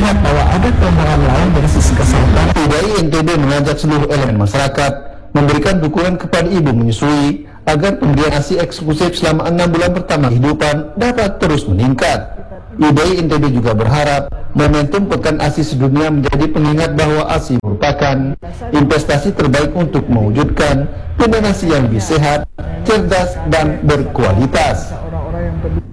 melihat bahwa ada kelemahan lain dari sisi kesehatan. IDAI NTB mengajak seluruh elemen masyarakat memberikan dukungan kepada ibu menyusui agar pemberian ASI eksklusif selama 6 bulan pertama kehidupan dapat terus meningkat. IDAI NTB juga berharap momentum Pekan ASI Sedunia menjadi pengingat bahwa ASI merupakan investasi terbaik untuk mewujudkan generasi yang lebih sehat, cerdas, dan berkualitas.